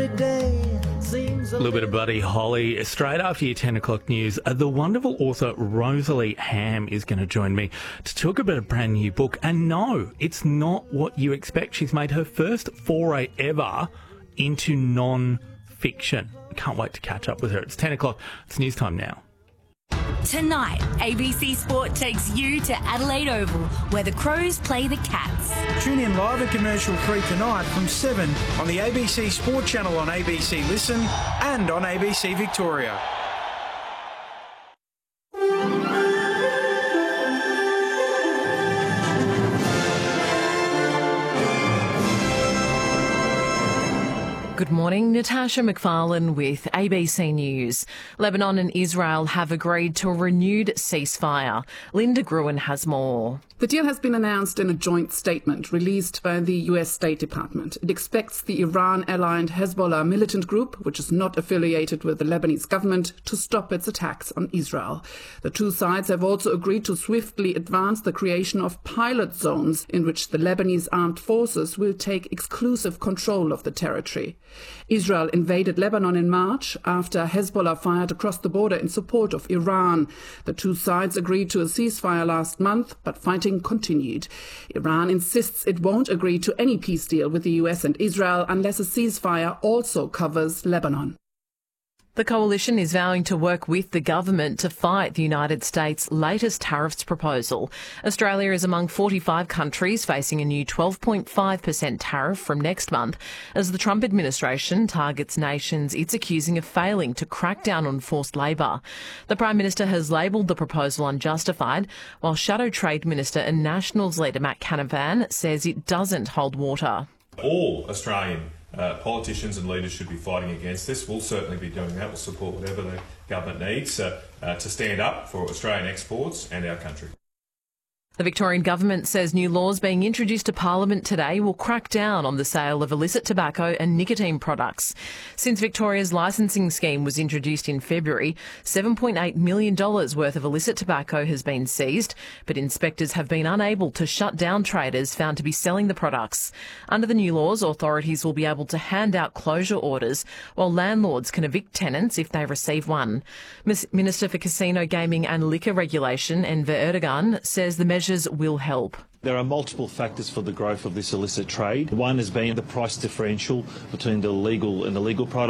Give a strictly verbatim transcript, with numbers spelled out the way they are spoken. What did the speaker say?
day seems A little bit of Buddy Holly. Straight after your ten o'clock news, uh, the wonderful author Rosalie Ham is going to join me to talk about a brand new book. And no, it's not what you expect. She's made her first foray ever into non-fiction. Can't wait to catch up with her. It's ten o'clock. It's news time now. Tonight, A B C Sport takes you to Adelaide Oval, where the Crows play the Cats. Tune in live and commercial free tonight from seven on the A B C Sport channel on A B C Listen and on A B C Victoria. Good morning, Natasha McFarlane with A B C News. Lebanon and Israel have agreed to a renewed ceasefire. Linda Gruen has more. The deal has been announced in a joint statement released by the U S State Department. It expects the Iran-aligned Hezbollah militant group, which is not affiliated with the Lebanese government, to stop its attacks on Israel. The two sides have also agreed to swiftly advance the creation of pilot zones in which the Lebanese armed forces will take exclusive control of the territory. Israel invaded Lebanon in March after Hezbollah fired across the border in support of Iran. The two sides agreed to a ceasefire last month, but fighting continued. Iran insists it won't agree to any peace deal with the U S and Israel unless a ceasefire also covers Lebanon. The coalition is vowing to work with the government to fight the United States' latest tariffs proposal. Australia is among forty-five countries facing a new twelve point five percent tariff from next month as the Trump administration targets nations it's accusing of failing to crack down on forced labour. The Prime Minister has labelled the proposal unjustified, while Shadow Trade Minister and Nationals leader Matt Canavan says it doesn't hold water. All Australian Uh, politicians and leaders should be fighting against this. We'll certainly be doing that. We'll support whatever the government needs uh, uh, to stand up for Australian exports and our country. The Victorian government says new laws being introduced to Parliament today will crack down on the sale of illicit tobacco and nicotine products. Since Victoria's licensing scheme was introduced in February, seven point eight million dollars worth of illicit tobacco has been seized, but inspectors have been unable to shut down traders found to be selling the products. Under the new laws, authorities will be able to hand out closure orders, while landlords can evict tenants if they receive one. Minister for Casino, Gaming and Liquor Regulation, Enver Erdogan, says the measure will help. There are multiple factors for the growth of this illicit trade. One has been the price differential between the legal and illegal product.